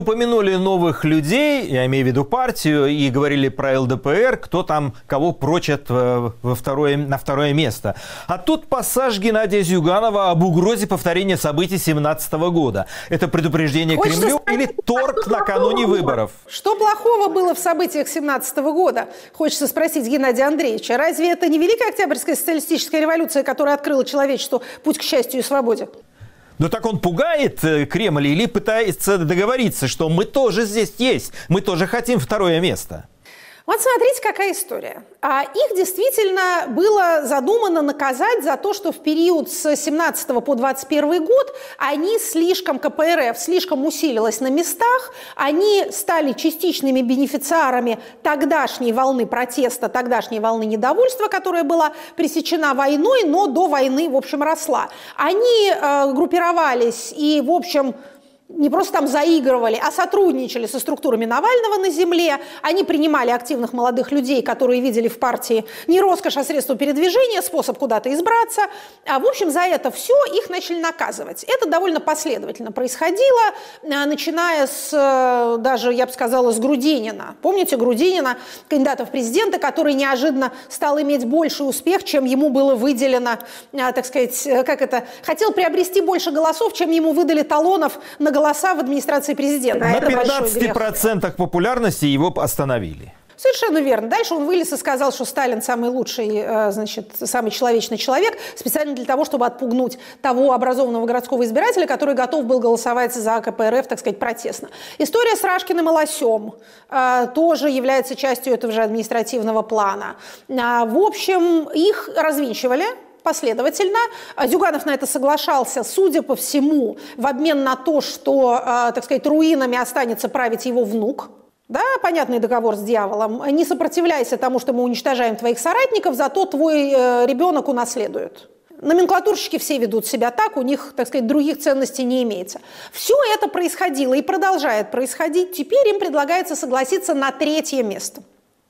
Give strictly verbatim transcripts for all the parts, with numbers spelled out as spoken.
Упомянули новых людей, я имею в виду партию, и говорили про эл дэ пэ эр, кто там кого прочат во второе, на второе место. А тут пассаж Геннадия Зюганова об угрозе повторения событий семнадцатого года. Это предупреждение Хочется Кремлю сказать, или торг накануне выборов? Что плохого было в событиях семнадцатого года? Хочется спросить Геннадия Андреевича. Разве это не Великая Октябрьская социалистическая революция, которая открыла человечеству путь к счастью и свободе? Но так он пугает Кремль или пытается договориться, что мы тоже здесь есть, мы тоже хотим второе место? Вот смотрите, какая история. А их действительно было задумано наказать за то, что в период с семнадцатого по двадцать первый год они слишком, ка пэ эр эф слишком усилилась на местах, они стали частичными бенефициарами тогдашней волны протеста, тогдашней волны недовольства, которая была пресечена войной, но до войны, в общем, росла. Они э, группировались и, в общем, не просто там заигрывали, а сотрудничали со структурами Навального на земле. Они принимали активных молодых людей, которые видели в партии не роскошь, а средство передвижения, способ куда-то избраться. А, в общем, за это все их начали наказывать. Это довольно последовательно происходило, начиная с, даже, я бы сказала, с Грудинина. Помните Грудинина, кандидата в президенты, который неожиданно стал иметь больший успех, чем ему было выделено, так сказать, как это, хотел приобрести больше голосов, чем ему выдали талонов на голосование голоса в администрации президента. На пятнадцати процентах популярности его остановили. Совершенно верно. Дальше он вылез и сказал, что Сталин самый лучший, значит, самый человечный человек, специально для того, чтобы отпугнуть того образованного городского избирателя, который готов был голосовать за ка пэ эр эф, так сказать, протестно. История с Рашкиным и Лосем э, тоже является частью этого же административного плана. Э, в общем, их развинчивали последовательно. Зюганов на это соглашался, судя по всему, в обмен на то, что, э, так сказать, руинами останется править его внук. Да, понятный договор с дьяволом. Не сопротивляйся тому, что мы уничтожаем твоих соратников, зато твой э, ребенок унаследует. Номенклатурщики все ведут себя так, у них, так сказать, других ценностей не имеется. Все это происходило и продолжает происходить. Теперь им предлагается согласиться на третье место.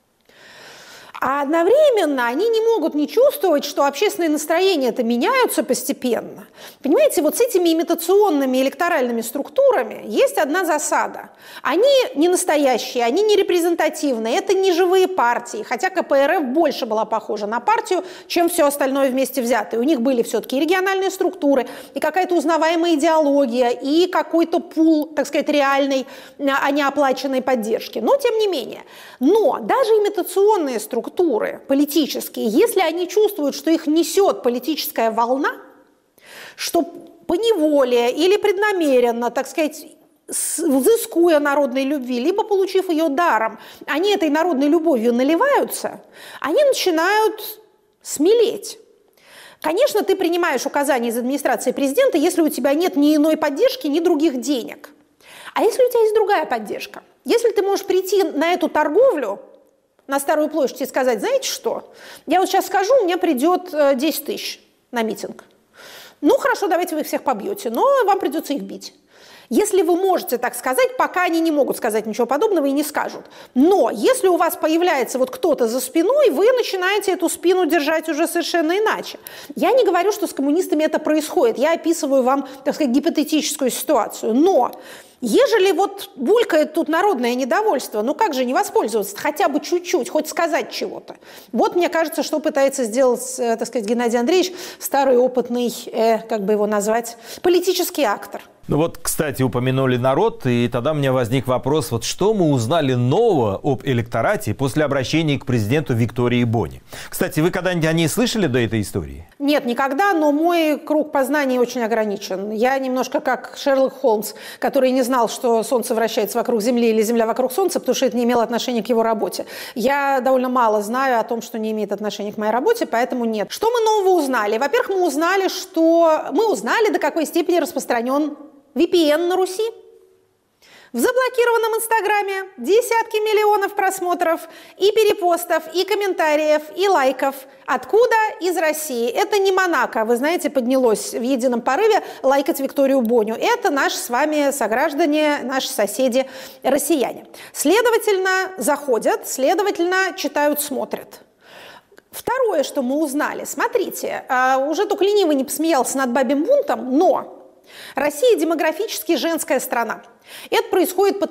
А одновременно они не могут не чувствовать, что общественные настроения-то меняются постепенно. Понимаете, вот с этими имитационными электоральными структурами есть одна засада. Они не настоящие, они не репрезентативные, это не живые партии. Хотя ка пэ эр эф больше была похожа на партию, чем все остальное вместе взятое. У них были все-таки и региональные структуры, и какая-то узнаваемая идеология, и какой-то пул, так сказать, реальной, а не оплаченной поддержки. Но тем не менее. Но даже имитационные структуры, политические, если они чувствуют, что их несет политическая волна, что поневоле или преднамеренно, так сказать, взыскуя народной любви, либо получив ее даром, они этой народной любовью наливаются, они начинают смелеть. Конечно, ты принимаешь указания из администрации президента, если у тебя нет ни иной поддержки, ни других денег. А если у тебя есть другая поддержка? Если ты можешь прийти на эту торговлю, на Старую площадь и сказать, знаете что, я вот сейчас скажу, у меня придет десять тысяч на митинг. Ну, хорошо, давайте вы их всех побьете, но вам придется их бить. Если вы можете так сказать, пока они не могут сказать ничего подобного и не скажут. Но если у вас появляется вот кто-то за спиной, вы начинаете эту спину держать уже совершенно иначе. Я не говорю, что с коммунистами это происходит. Я описываю вам, так сказать, гипотетическую ситуацию. Но ежели вот булькает тут народное недовольство, ну как же не воспользоваться хотя бы чуть-чуть, хоть сказать чего-то. Вот мне кажется, что пытается сделать, так сказать, Геннадий Андреевич, старый опытный, э, как бы его назвать, политический актор. Ну вот, кстати, упомянули народ, и тогда у меня возник вопрос, вот что мы узнали нового об электорате после обращения к президенту Виктории Бони? Кстати, вы когда-нибудь о ней слышали до этой истории? Нет, никогда, но мой круг познаний очень ограничен. Я немножко как Шерлок Холмс, который не знал, что Солнце вращается вокруг Земли или Земля вокруг Солнца, потому что это не имело отношения к его работе. Я довольно мало знаю о том, что не имеет отношения к моей работе, поэтому нет. Что мы нового узнали? Во-первых, мы узнали, что мы узнали, до какой степени распространен ви пи эн на Руси. В заблокированном Инстаграме десятки миллионов просмотров и перепостов, и комментариев, и лайков. Откуда? Из России. Это не Монако, вы знаете, поднялось в едином порыве лайкать Викторию Боню. Это наши с вами сограждане, наши соседи, россияне. Следовательно, заходят, следовательно, читают, смотрят. Второе, что мы узнали. Смотрите, уже только ленивый не посмеялся над бабьим бунтом, но Россия демографически женская страна. Это происходит